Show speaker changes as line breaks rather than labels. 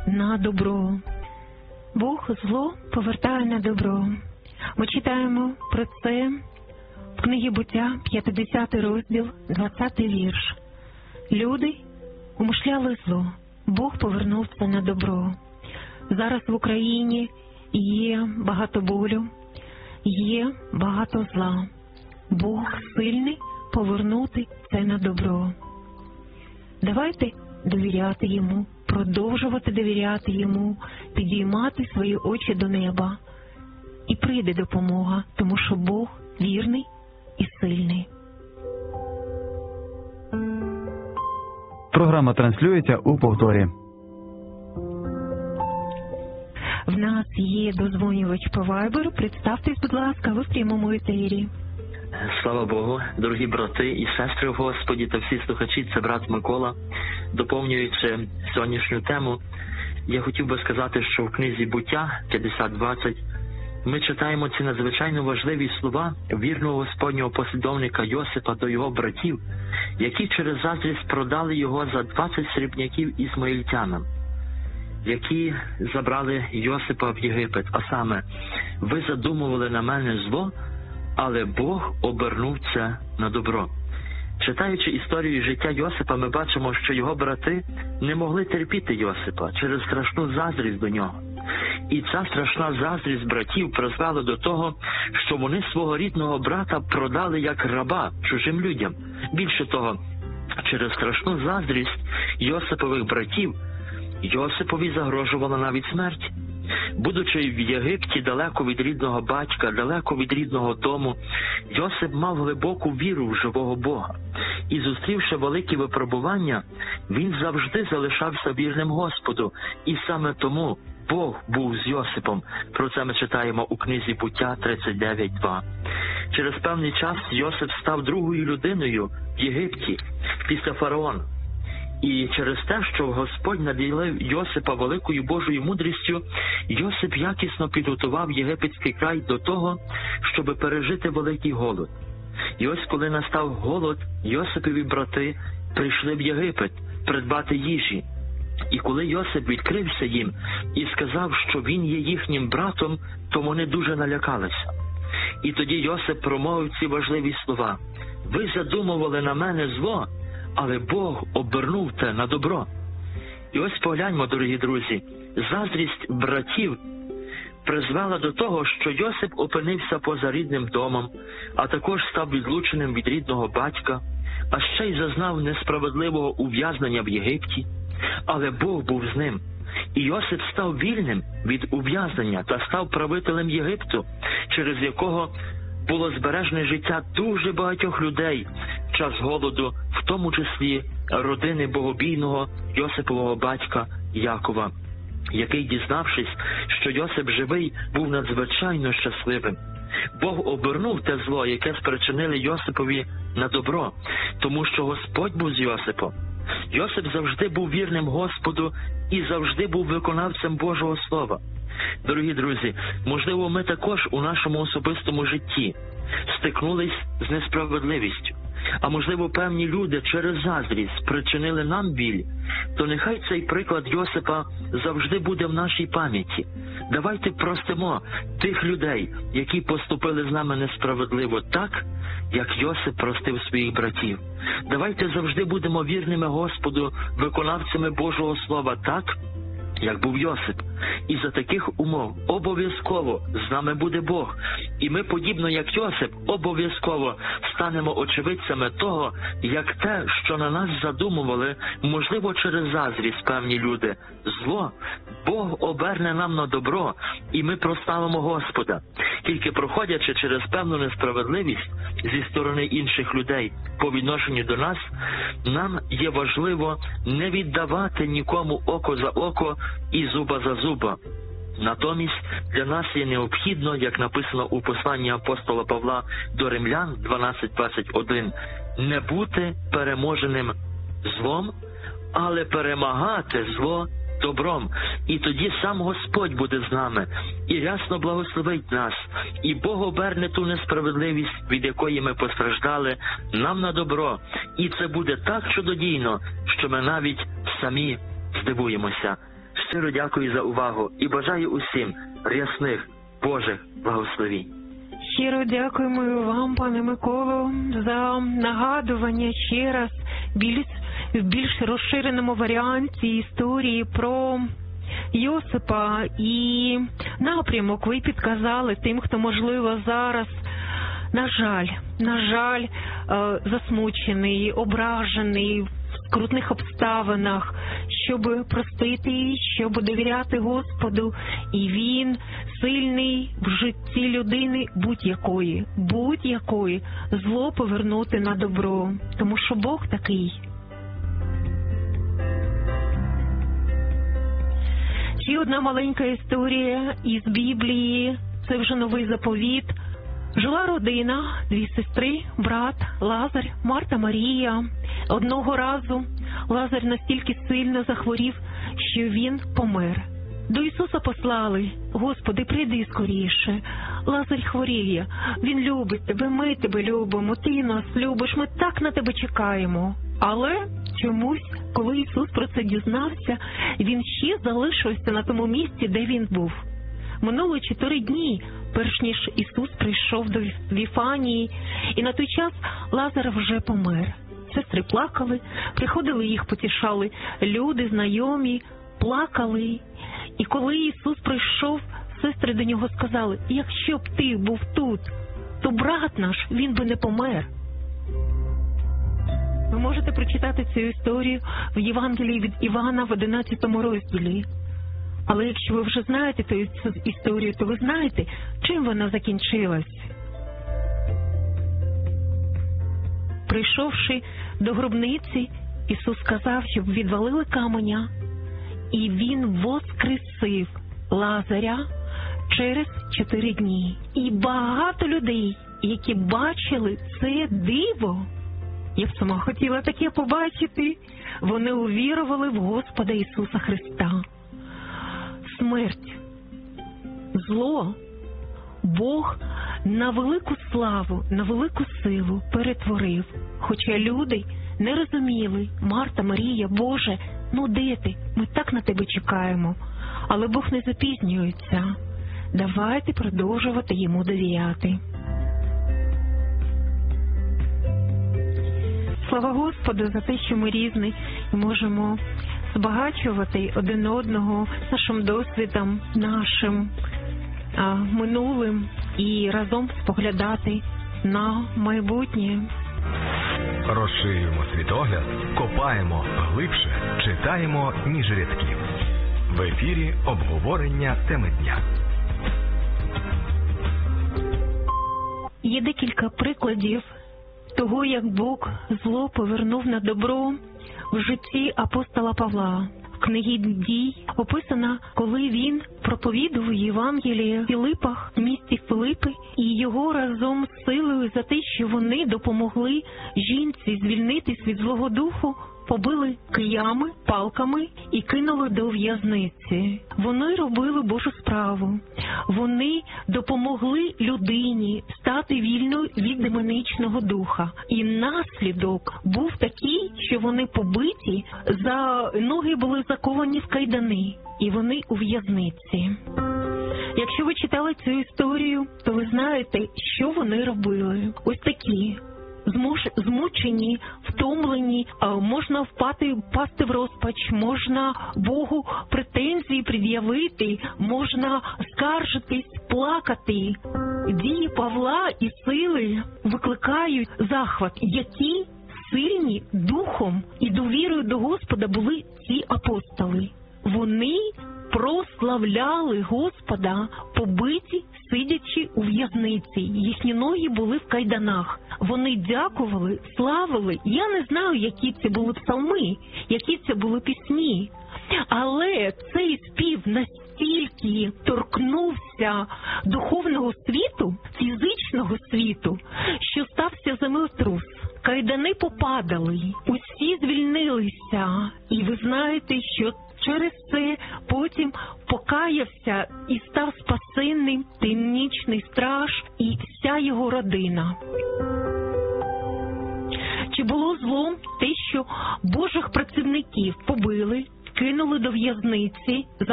на добро. Бог зло повертає на добро. Ми читаємо про це в книгі Буття, 50 розділ, 20 вірш. Люди умишляли зло, Бог повернув це на добро. Зараз в Україні є багато болю, є багато зла. Бог сильний повернути це на добро. Давайте довіряти Йому, продовжувати довіряти Йому, підіймати свої очі до неба. І прийде допомога, тому що Бог вірний і сильний.
Програма транслюється у повторі.
В нас є дозвонювач по Viber. Представтесь, будь ласка, ви в прямому етері.
Слава Богу, дорогі брати і сестри в Господі та всі слухачі, це брат Микола. Доповнюючи сьогоднішню тему, я хотів би сказати, що в книзі Буття 50:20 ми читаємо ці надзвичайно важливі слова вірного Господнього послідовника Йосипа до його братів, які через заздрість продали його за 20 срібняків ізмаїльтянам, які забрали Йосипа в Єгипет. А саме, ви задумували на мене зло, але Бог обернув це на добро. Читаючи історію життя Йосипа, ми бачимо, що його брати не могли терпіти Йосипа через страшну заздрість до нього. І ця страшна заздрість братів призвела до того, що вони свого рідного брата продали як раба чужим людям. Більше того, через страшну заздрість Йосипових братів Йосипові загрожувала навіть смерть. Будучи в Єгипті далеко від рідного батька, далеко від рідного дому, Йосип мав глибоку віру в живого Бога. І зустрівши великі випробування, він завжди залишався вірним Господу. І саме тому Бог був з Йосипом. Про це ми читаємо у книзі Буття 39:2. Через певний час Йосип став другою людиною в Єгипті після фараона. І через те, що Господь наділив Йосипа великою Божою мудрістю, Йосип якісно підготував єгипетський край до того, щоб пережити великий голод. І ось коли настав голод, Йосипові брати прийшли в Єгипет придбати їжі. І коли Йосип відкрився їм і сказав, що він є їхнім братом, то вони дуже налякалися. І тоді Йосип промовив ці важливі слова: «Ви задумували на мене зло, але Бог обернув те на добро». І ось погляньмо, дорогі друзі, заздрість братів призвела до того, що Йосип опинився поза рідним домом, а також став відлученим від рідного батька, а ще й зазнав несправедливого ув'язнення в Єгипті. Але Бог був з ним. І Йосип став вільним від ув'язнення та став правителем Єгипту, через якого було збережене життя дуже багатьох людей в час голоду, в тому числі родини богобійного Йосипового батька Якова, який, дізнавшись, що Йосип живий, був надзвичайно щасливим. Бог обернув те зло, яке спричинили Йосипові, на добро, тому що Господь був з Йосипом. Йосип завжди був вірним Господу і завжди був виконавцем Божого Слова. Дорогі друзі, можливо, ми також у нашому особистому житті стикнулись з несправедливістю, а можливо, певні люди через заздрість спричинили нам біль, то нехай цей приклад Йосипа завжди буде в нашій пам'яті. Давайте простимо тих людей, які поступили з нами несправедливо, так, як Йосип простив своїх братів. Давайте завжди будемо вірними Господу, виконавцями Божого Слова, так, як був Йосип. І за таких умов обов'язково з нами буде Бог. І ми, подібно як Йосип, обов'язково станемо очевидцями того, як те, що на нас задумували, можливо, через заздрість певні люди, зло, Бог оберне нам на добро, і ми прославимо Господа. Тільки проходячи через певну несправедливість зі сторони інших людей по відношенню до нас, нам є важливо не віддавати нікому око за око і зуба за зуба. Натомість для нас є необхідно, як написано у посланні апостола Павла до Римлян 12:21, не бути переможеним злом, але перемагати зло добром. І тоді сам Господь буде з нами і рясно благословить нас. І Бог оберне ту несправедливість, від якої ми постраждали, нам на добро. І це буде так чудодійно, що ми навіть самі здивуємося. Щиро дякую за увагу і бажаю усім рясних Божих благословінь.
Щиро дякуємо і вам, пане Миколо, за нагадування ще раз в більш розширеному варіанті історії про Йосипа і напрямок ви підказали тим, хто, можливо, зараз, на жаль, засмучений, ображений, в скрутних обставинах, щоб простити, щоб довіряти Господу. І Він сильний в житті людини будь-якої, зло повернути на добро. Тому що Бог такий. Ще одна маленька історія із Біблії, це вже новий заповіт. Жила родина, 2 сестри, брат, Лазар, Марта, Марія. Одного разу Лазар настільки сильно захворів, що він помер. До Ісуса послали: «Господи, прийди скоріше. Лазар хворіє, він любить тебе, ми тебе любимо, ти нас любиш, ми так на тебе чекаємо». Але чомусь, коли Ісус про це дізнався, він ще залишився на тому місці, де він був. Минуло 4 дні, перш ніж Ісус прийшов до Віфанії, і на той час Лазар вже помер. Сестри плакали, приходили, їх потішали люди, знайомі, плакали. І коли Ісус прийшов, сестри до нього сказали: «Якщо б ти був тут, то брат наш, він би не помер». Ви можете прочитати цю історію в Євангелії від Івана в 11 розділі. Але якщо ви вже знаєте цю історію, то ви знаєте, чим вона закінчилась. Прийшовши до гробниці, Ісус сказав, щоб відвалили каменя, і Він воскресив Лазаря через 4 дні. І багато людей, які бачили це диво, я б сама хотіла таке побачити, вони увірували в Господа Ісуса Христа. Смерть, зло, Бог на велику славу, на велику силу перетворив. Хоча люди не розуміли: «Марта, Марія, Боже, ну де ти? Ми так на тебе чекаємо». Але Бог не запізнюється. Давайте продовжувати Йому довіряти. Слава Господу за те, що ми різні і можемо збагачувати один одного нашим досвідом, нашим минулим і разом споглядати на майбутнє.
Розширюємо світогляд, копаємо глибше, читаємо ніж рядків. В ефірі обговорення теми дня.
Є декілька прикладів того, як Бог зло повернув на добро в житті апостола Павла. В книгі «Дій» описано, коли він проповідував Євангеліє в Філипах, в місті Филипи, і його разом з силою за те, що вони допомогли жінці звільнитись від злого духу, побили киями, палками і кинули до в'язниці. Вони робили Божу справу. Вони допомогли людині стати вільною від демонічного духа. І наслідок був такий, що вони побиті, за ноги були заковані в кайдани, і вони у в'язниці. Якщо ви читали цю історію, то ви знаєте, що вони робили. Ось такі змучені, втомлені, можна впасти в розпач, можна Богу претензії пред'явити, можна скаржитись, плакати. Дії Павла і сили викликають захват. Які сильні духом і довірою до Господа були ці апостоли. Вони прославляли Господа, побиті, сидячи у в'язниці. Їхні ноги були в кайданах. Вони дякували, славили. Я не знаю, які це були псалми, які це були пісні. Але цей спів настільки торкнувся духовного світу, фізичного світу, що стався землетрус. Кайдани попадали, усі звільнилися. І ви знаєте, що через це потім покаявся і став спасенним Північний страж і вся його родина. Чи було злом те, що Божих працівників побили, кинули до в'язниці